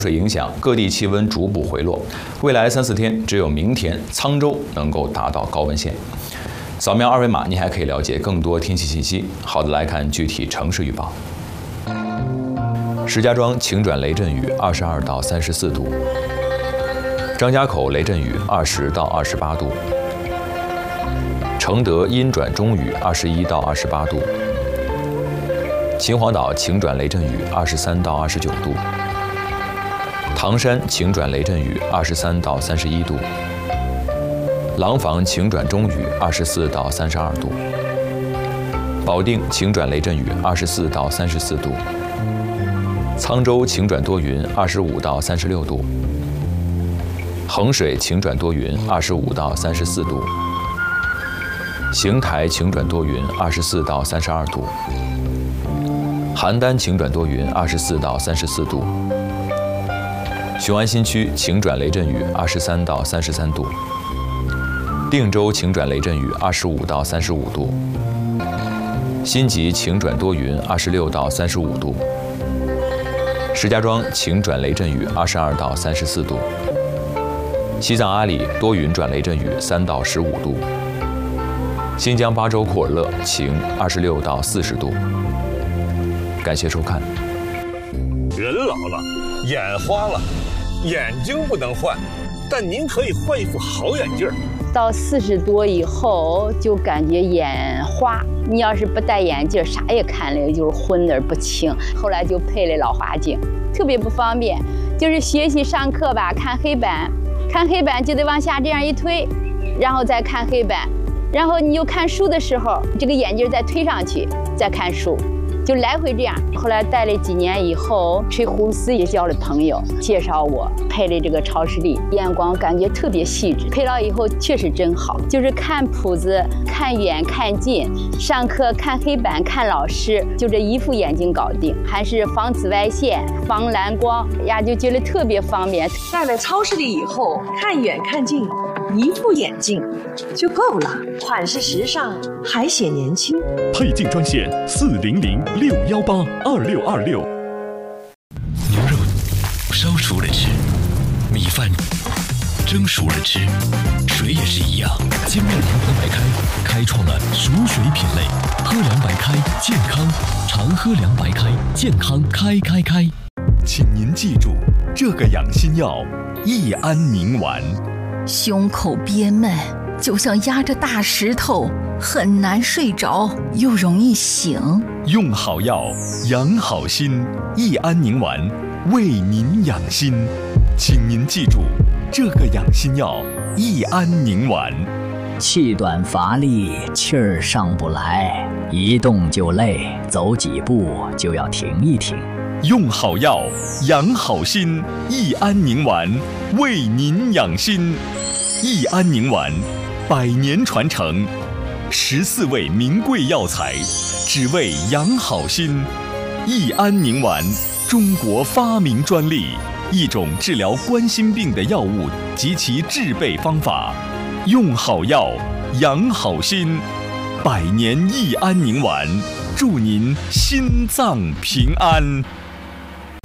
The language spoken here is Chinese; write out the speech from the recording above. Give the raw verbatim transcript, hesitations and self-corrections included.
水影响，各地气温逐步回落。未来三四天，只有明天沧州能够达到高温线。扫描二维码，您还可以了解更多天气信息。好的，来看具体城市预报。石家庄晴转雷阵雨，二十二到三十四度；张家口雷阵雨，二十到二十八度；承德阴转中雨，二十一到二十八度；秦皇岛晴转雷阵雨，二十三到二十九度。 唐山晴转雷阵雨，二十三到三十一度；廊坊晴转中雨，二十四到三十二度；保定晴转雷阵雨，二十四到三十四度；沧州晴转多云，二十五到三十六度；衡水晴转多云，二十五到三十四度；邢台晴转多云，二十四到三十二度；邯郸晴转多云，二十四到三十四度。 雄安新区晴转雷阵雨，二十三到三十三度；定州晴转雷阵雨，二十五到三十五度；新集晴转多云，二十六到三十五度；石家庄晴转雷阵雨，二十二到三十四度；西藏阿里多云转雷阵雨，三到十五度；新疆巴州库尔勒晴，二十六到四十度。感谢收看。 人老了，眼花了。 眼睛不能换，但您可以换一副好眼镜。 到四十多以后，就感觉眼花。你要是不戴眼镜，啥也看了就是昏而不清。后来就配了老花镜，特别不方便。就是学习上课吧，看黑板，看黑板就得往下这样一推，然后再看黑板。然后你又看书的时候，这个眼镜再推上去，再看书。 就来回这样，后来戴了几年以后，吹胡丝也交了朋友，介绍我配了这个超视力，眼光感觉特别细致。配了以后确实真好，就是看谱子、看远看近，上课看黑板、看老师，就这一副眼镜搞定，还是防紫外线、防蓝光呀，就觉得特别方便。 戴了超视力以后，看远看近，一副眼镜就够了，款式时尚，还显年轻。 配镜专线四零零。 六幺八二六二六， 牛肉烧熟了吃，米饭蒸熟了吃，水也是一样。精酿银河白开开创了熟水品类，喝凉白开健康，常喝凉白开健康开开开。 请您记住这个养心药益安宁丸。 胸口憋闷，就像压着大石头，很难睡着，又容易醒。 用好药，养好心。益安宁丸为您养心，请您记住这个养心药益安宁丸。 气短乏力，气儿上不来，一动就累，走几步就要停一停。 用好药，养好心。益安宁丸为您养心。益安宁丸，百年传承。 十四味名贵药材，只为养好心。益安宁丸，中国发明专利，一种治疗冠心病的药物及其制备方法。用好药，养好心。百年益安宁丸，祝您心脏平安。